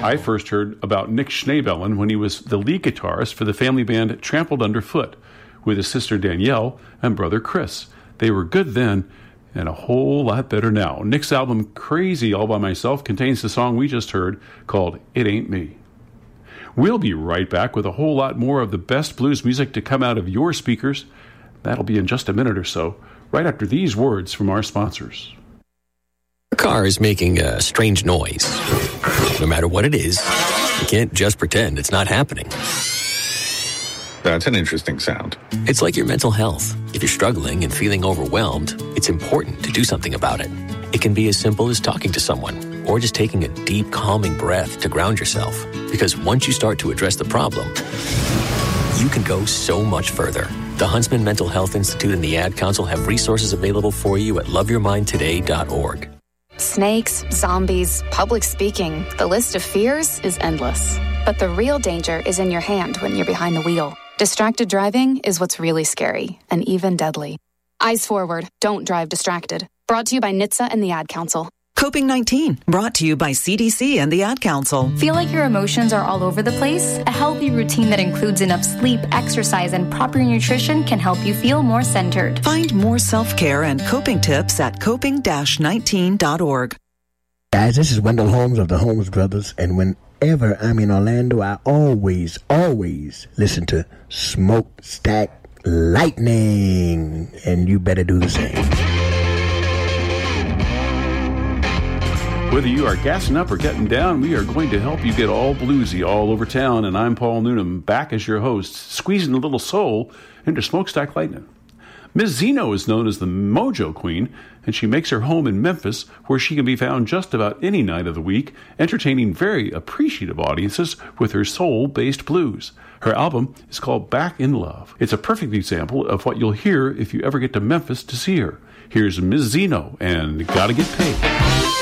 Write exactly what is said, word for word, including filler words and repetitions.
I first heard about Nick Schneebellen when he was the lead guitarist for the family band Trampled Underfoot with his sister Danielle and brother Chris. They were good then and a whole lot better now. Nick's album Crazy All By Myself contains the song we just heard called It Ain't Me. We'll be right back with a whole lot more of the best blues music to come out of your speakers. That'll be in just a minute or so, right after these words from our sponsors. Your car is making a strange noise. No matter what it is, you can't just pretend it's not happening. That's an interesting sound. It's like your mental health. If you're struggling and feeling overwhelmed, it's important to do something about it. It can be as simple as talking to someone or just taking a deep, calming breath to ground yourself. Because once you start to address the problem, you can go so much further. The Huntsman Mental Health Institute and the Ad Council have resources available for you at love your mind today dot org. Snakes, zombies, public speaking. The list of fears is endless. But the real danger is in your hand when you're behind the wheel. Distracted driving is what's really scary and even deadly. Eyes forward. Don't drive distracted. Brought to you by N H T S A and the Ad Council. Coping nineteen, brought to you by C D C and the Ad Council. Feel like your emotions are all over the place? A healthy routine that includes enough sleep, exercise, and proper nutrition can help you feel more centered. Find more self-care and coping tips at coping nineteen dot org. Guys, this is Wendell Holmes of the Holmes Brothers, and whenever I'm in Orlando, I always, always listen to Smokestack Lightning, and you better do the same. Whether you are gassing up or getting down, we are going to help you get all bluesy all over town. And I'm Paul Noonan, back as your host, squeezing a little soul into Smokestack Lightning. Miz Zeno is known as the Mojo Queen, and she makes her home in Memphis, where she can be found just about any night of the week, entertaining very appreciative audiences with her soul-based blues. Her album is called Back in Love. It's a perfect example of what you'll hear if you ever get to Memphis to see her. Here's Miz Zeno and Gotta Get Paid.